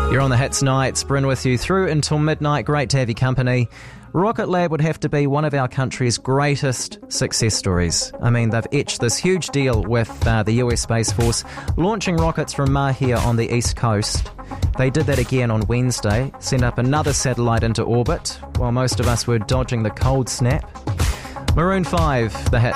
You're on the Hits Nights, Bryn with you through until midnight. Great to have your company. Rocket Lab would have to be one of our country's greatest success stories. I mean, they've etched this huge deal with the US Space Force, launching rockets from Mahia on the east coast. They did that again on Wednesday, sent up another satellite into orbit, while most of us were dodging the cold snap. Maroon 5, the hit.